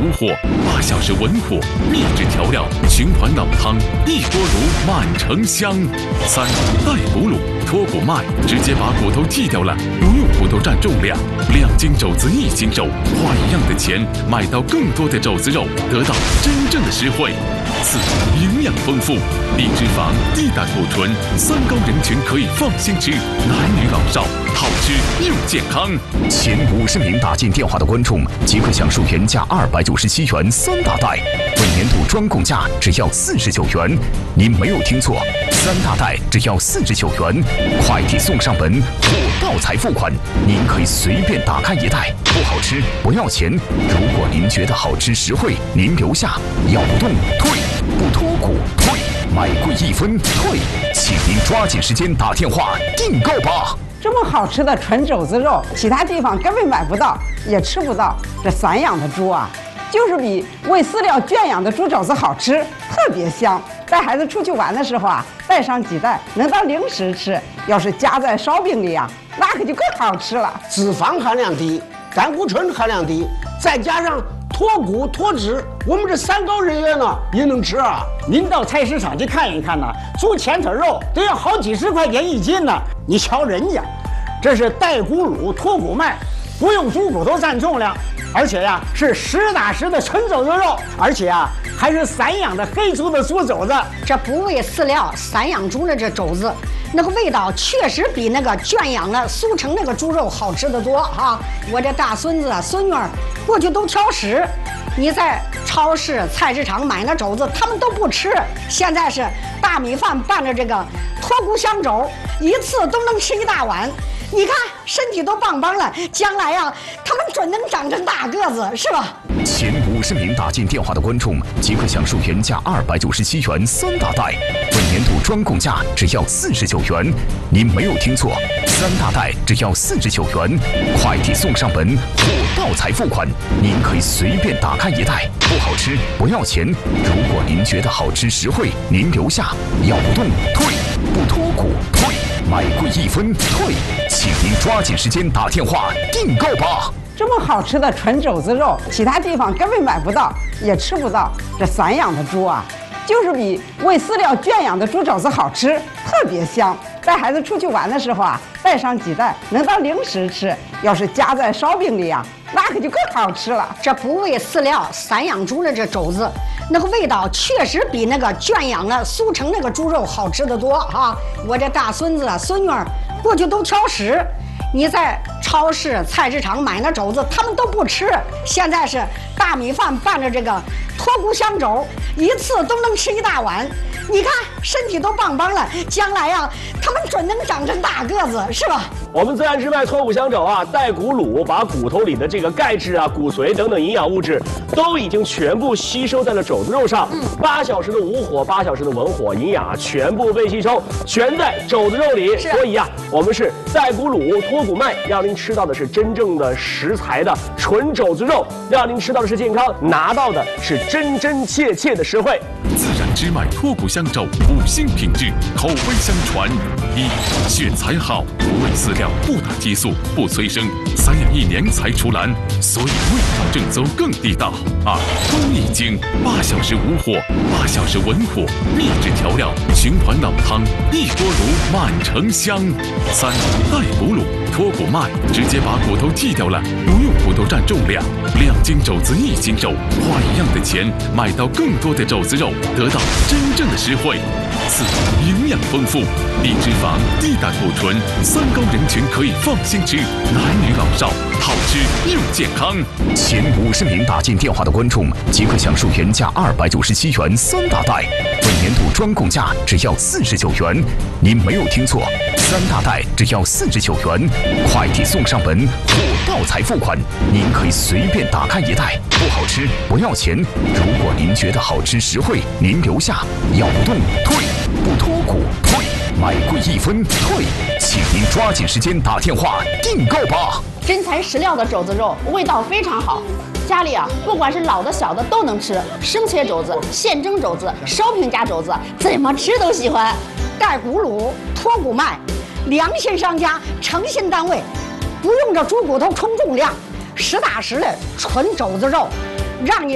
无火，8小时文火，秘制调料，循环熬汤，一锅卤满城香。3、带骨卤，脱骨卖，直接把骨头剔掉了，不用骨头占重量，2斤肘子1斤肉，花一样的钱买到更多的肘子肉，得到真正的实惠。4、营养丰富，低脂肪、低胆固醇，3高人群可以放心吃，男女老少好吃又健康。 前50名打进电话的观众即可享受原价297元3大袋，本年度专供价只要49元。您没有听错，3大袋只要49元，快递送上门，货到才付款。您可以随便打开一袋，不好吃不要钱。如果您觉得好吃实惠，您留下，咬不动退，不脱骨退，买贵1分退，请您抓紧时间打电话订购吧。 这么好吃的纯肘子肉，其他地方根本买不到，也吃不到。这散养的猪啊，就是比喂饲料圈养的猪肘子好吃，特别香。带孩子出去玩的时候啊，带上几袋，能当零食吃。要是夹在烧饼里啊，那可就更好吃了。 脂肪含量低，胆固醇含量低，再加上脱骨脱脂，我们这3高人员呢也能吃啊。 您到菜市场去看一看呢，猪前腿肉都要好几十块钱1斤呢。你瞧人家，这是带骨卤脱骨卖，不用猪骨头占重量，而且呀是实打实的纯肘子肉，而且啊还是散养的黑猪的猪肘子。 这不喂饲料散养猪的这肘子，那个味道确实比那个圈养的速成那个猪肉好吃得多啊！我这大孙子孙女儿过去都挑食，你在超市菜市场买那肘子他们都不吃，现在是大米饭拌着这个脱骨香肘，一次都能吃1大碗。你看身体都棒棒了，将来呀他们准能长成大个子，是吧？ 前50名打进电话的观众即可享受原价297元3大袋，本年度专供价只要49元。您没有听错，3大袋只要49元，快递送上门，货到才付款。您可以随便打开一袋，不好吃不要钱。如果您觉得好吃实惠，您留下，咬不动退，不脱骨退，买贵1分退，请您抓紧时间打电话订购吧。 这么好吃的纯肘子肉，其他地方根本买不到，也吃不到。这散养的猪啊，就是比喂饲料圈养的猪肘子好吃，特别香。带孩子出去玩的时候啊，带上几袋，能当零食吃。要是夹在烧饼里啊，那可就更好吃了。 这不喂饲料散养猪的这肘子，那个味道确实比那个圈养的速成那个猪肉好吃得多啊！我这大孙子孙女儿过去都挑食，你在超市菜市场买那肘子他们都不吃，现在是大米饭拌着这个脱骨香肘，一次都能吃1大碗。你看身体都棒棒了，将来呀他们准能长成大个子，是吧？ 我们自然之脉脱骨香肘啊，带骨卤把骨头里的这个钙质啊、骨髓等等营养物质都已经全部吸收在了肘子肉上。8小时的无火，8小时的文火，营养啊全部被吸收，全在肘子肉里。所以啊，我们是带骨卤脱骨卖，让您吃到的是真正的食材的纯肘子肉，让您吃到的是健康，拿到的是真真切切的实惠。 自然之脉脱骨香肘5星品质，口碑相传。1、血才好，不喂饲料，不打激素，不催生，散养1年才出栏，所以味道正宗更地道。2、工艺精，8小时无火，8小时文火，秘制调料，循环熬汤，一锅卤满城香。3、带骨卤，脱骨卖，直接把骨头剔掉了，不用骨头占重量，2斤肘子1斤肉，花一样的钱买到更多的肘子肉，得到真正的实惠。4、营养丰富，低脂肪、低胆固醇，3高人群可以放心吃，男女老少好吃又健康。 前50名打进电话的观众即可享受原价297元3大袋，本年度专供价只要49元。您没有听错，3大袋只要49元，快递送上门，货到才付款。您可以随便打开一袋，不好吃不要钱。如果您觉得好吃实惠，您留下，咬不动退，不脱骨退，买贵1分退，请您抓紧时间打电话订购吧。 真材实料的肘子肉，味道非常好。家里啊，不管是老的小的都能吃，生切肘子、现蒸肘子、烧饼夹肘子，怎么吃都喜欢。 带骨卤脱骨卖，良心商家，诚信单位，不用这猪骨头充重量，实打实的纯肘子肉，让你